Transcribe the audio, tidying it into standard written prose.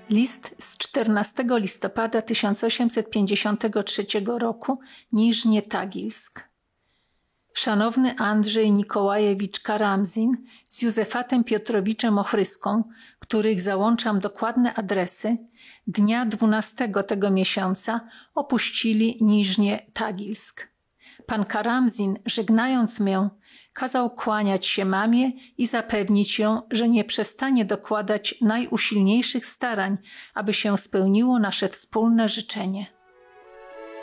List z 14 listopada 1853 roku, Niżnie Tagilsk. Szanowny Andrzej Nikołajewicz Karamzin z Józefatem Piotrowiczem Ochryską, których załączam dokładne adresy, dnia 12 tego miesiąca opuścili Niżnie Tagilsk. Pan Karamzin, żegnając mię, kazał kłaniać się mamie i zapewnić ją, że nie przestanie dokładać najusilniejszych starań, aby się spełniło nasze wspólne życzenie.